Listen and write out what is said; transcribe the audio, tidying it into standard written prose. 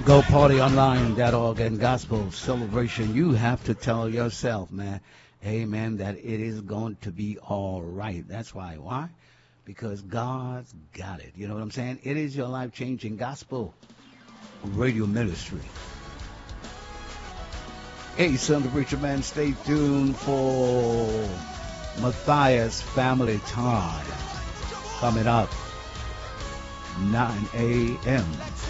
GoPartyOnline.org and Gospel Celebration. You have to tell yourself, man, amen, that it is going to be all right. That's why. Why? Because God's got it. You know what I'm saying? It is your life-changing gospel radio ministry. Hey, son of the preacher man, stay tuned for Matthias Family Time coming up 9 a.m.